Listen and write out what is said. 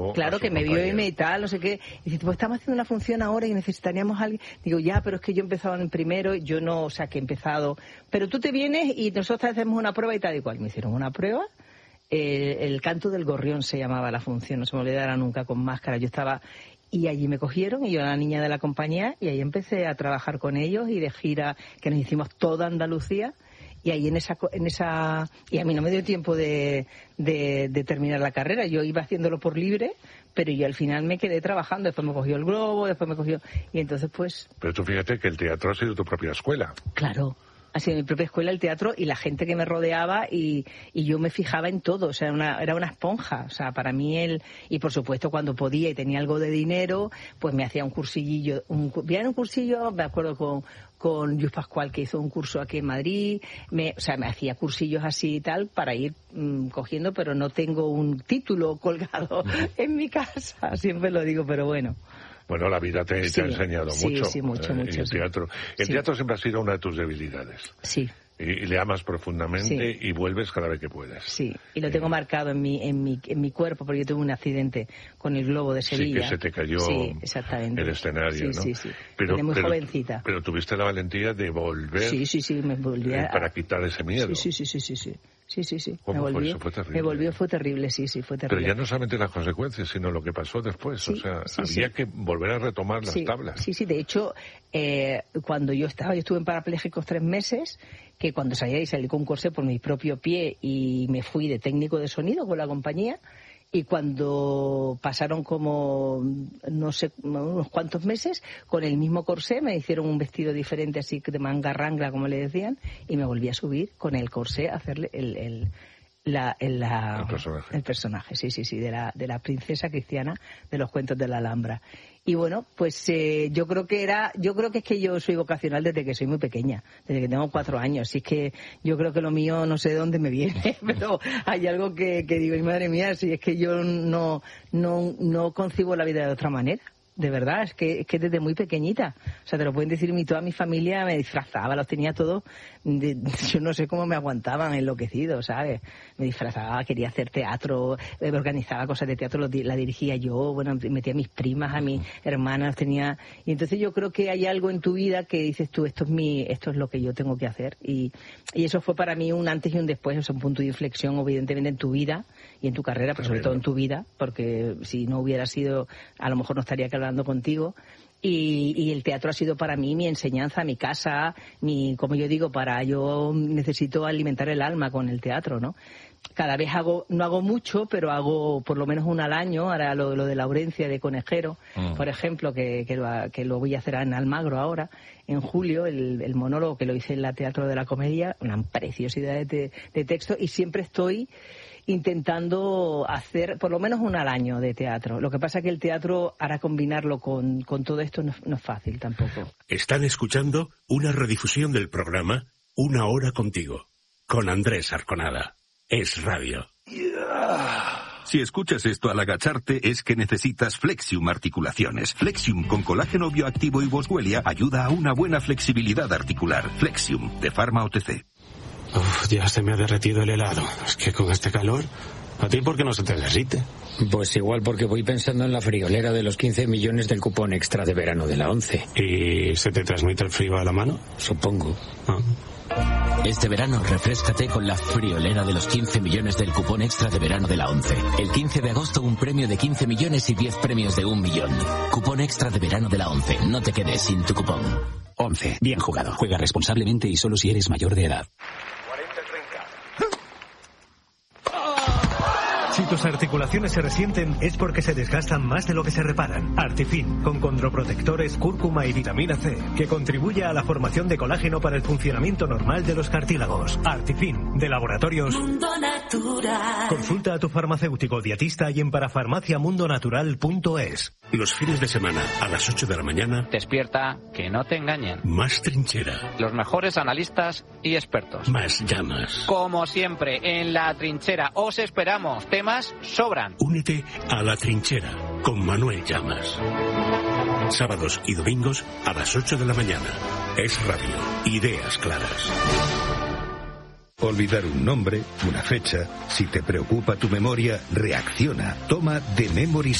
Claro, que me vio y me tal, no sé qué. Y dice, pues estamos haciendo una función ahora y necesitaríamos a alguien. Digo, ya, pero es que yo he empezado en el primero, yo no, o sea, que he empezado. Pero tú te vienes y nosotros hacemos una prueba y tal y cual. Me hicieron una prueba. El canto del gorrión se llamaba la función, no se me olvidará nunca, con máscara. Yo estaba... Y allí me cogieron, y yo era la niña de la compañía, y ahí empecé a trabajar con ellos y de gira, que nos hicimos toda Andalucía. Y ahí en esa y a mí no me dio tiempo de terminar la carrera. Yo iba haciéndolo por libre, pero yo al final me quedé trabajando. Después me cogió el Globo, después me cogió... Y entonces pues... Pero tú fíjate que el teatro ha sido tu propia escuela. Claro. Ha sido mi propia escuela el teatro, y la gente que me rodeaba, y yo me fijaba en todo, o sea, era una esponja, o sea, para mí y por supuesto cuando podía y tenía algo de dinero, pues me hacía un cursillo, un cursillo, me acuerdo con Lluís Pascual, que hizo un curso aquí en Madrid, me hacía cursillos así y tal para ir cogiendo, pero no tengo un título colgado en mi casa, siempre lo digo, pero bueno. Bueno, la vida te ha enseñado mucho. Sí, mucho. El teatro. El teatro siempre ha sido una de tus debilidades. Sí. Y le amas profundamente y vuelves cada vez que puedes. Sí, y lo tengo marcado en mi cuerpo, porque yo tuve un accidente con el Globo de Sevilla. Sí, que se te cayó el escenario, ¿no? Sí. Pero muy jovencita. Pero tuviste la valentía de volver. Sí, me volví para quitar ese miedo. Sí. ¿Cómo fue eso? Fue terrible. Me volvió, fue terrible. Pero ya no solamente las consecuencias, sino lo que pasó después. O sea, había que volver a retomar las tablas. Sí. De hecho, cuando yo estuve en parapléjicos 3 meses, que cuando salí con un corsé por mi propio pie y me fui de técnico de sonido con la compañía. Y cuando pasaron como, no sé, unos cuantos meses, con el mismo corsé me hicieron un vestido diferente, así de manga rangla, como le decían, y me volví a subir con el corsé a hacerle el personaje, sí, de la princesa cristiana de los cuentos de la Alhambra. Y bueno, pues yo creo que es que yo soy vocacional desde que soy muy pequeña, desde que tengo 4 años. Así que yo creo que lo mío no sé de dónde me viene, pero hay algo que digo, y madre mía, si es que yo no concibo la vida de otra manera. De verdad, es que desde muy pequeñita, o sea, te lo pueden decir, toda mi familia me disfrazaba, los tenía todos, yo no sé cómo me aguantaban enloquecidos, ¿sabes? Me disfrazaba, quería hacer teatro, organizaba cosas de teatro, la dirigía yo, bueno, metía a mis primas, a mis hermanas, y entonces yo creo que hay algo en tu vida que dices tú, esto es lo que yo tengo que hacer, y eso fue para mí un antes y un después, es un punto de inflexión, evidentemente, en tu vida y en tu carrera, pero sobre todo en tu vida, porque si no hubiera sido, a lo mejor no estaría aquí hablando contigo, y el teatro ha sido para mí mi enseñanza, mi casa, como yo digo, yo necesito alimentar el alma con el teatro, ¿no? Cada vez no hago mucho, pero hago por lo menos una al año. Ahora lo de Laurencia de Conejero, por ejemplo, que lo voy a hacer en Almagro ahora, en julio, el monólogo que lo hice en la Teatro de la Comedia, una preciosidad de texto, y siempre estoy intentando hacer por lo menos una al año de teatro. Lo que pasa es que el teatro, ahora combinarlo con todo esto no es fácil tampoco. Están escuchando una redifusión del programa Una Hora Contigo, con Andrés Arconada. Es Radio. Si escuchas esto al agacharte es que necesitas Flexium Articulaciones. Flexium con colágeno bioactivo y boswellia ayuda a una buena flexibilidad articular. Flexium, de Pharma OTC. Ya se me ha derretido el helado. Es que con este calor, ¿a ti por qué no se te derrite? Pues igual porque voy pensando en la friolera de los 15 millones del cupón extra de verano de la 11. ¿Y se te transmite el frío a la mano? Supongo. Este verano refréscate con la friolera de los 15 millones del cupón extra de verano de la 11. El 15 de agosto un premio de 15 millones y 10 premios de 1 millón. Cupón extra de verano de la 11. No te quedes sin tu cupón. 11. Bien jugado. Juega responsablemente y solo si eres mayor de edad. Si tus articulaciones se resienten es porque se desgastan más de lo que se reparan. Artifin, con condroprotectores, cúrcuma y vitamina C, que contribuye a la formación de colágeno para el funcionamiento normal de los cartílagos. Artifin, de Laboratorios Mundo Natural. Consulta a tu farmacéutico dietista y en parafarmaciamundonatural.es. Los fines de semana, a las 8 de la mañana... Despierta, que no te engañen. Más trinchera. Los mejores analistas y expertos. Más llamas. Como siempre, en La Trinchera. Os esperamos. Temas sobran. Únete a La Trinchera con Manuel Llamas. Sábados y domingos a las 8 de la mañana. Es Radio. Ideas claras. olvidar un nombre, una fecha. Si te preocupa tu memoria, reacciona. Toma The Memory